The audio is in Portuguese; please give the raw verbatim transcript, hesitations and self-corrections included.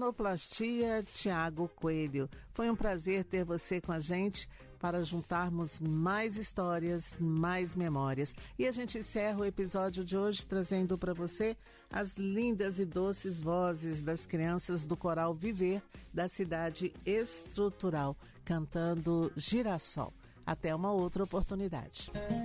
Sonoplastia, Tiago Coelho. Foi um prazer ter você com a gente para juntarmos mais histórias, mais memórias. E a gente encerra o episódio de hoje trazendo para você as lindas e doces vozes das crianças do Coral Viver da cidade Estrutural, cantando Girassol. Até uma outra oportunidade.